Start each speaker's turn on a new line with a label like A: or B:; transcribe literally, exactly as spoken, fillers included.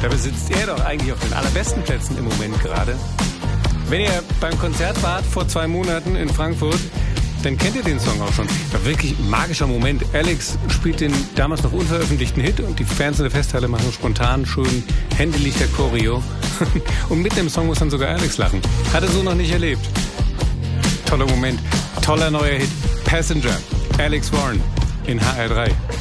A: Dabei sitzt er doch eigentlich auf den allerbesten Plätzen im Moment gerade. Wenn ihr beim Konzert wart vor zwei Monaten in Frankfurt, dann kennt ihr den Song auch schon. War wirklich ein magischer Moment. Alex spielt den damals noch unveröffentlichten Hit und die Fans in der Festhalle machen spontan schön Händelichter Choreo. Und mitten im Song muss dann sogar Alex lachen. Hat er so noch nicht erlebt. Toller Moment. Toller neuer Hit. Passenger. Alex Warren in H R drei.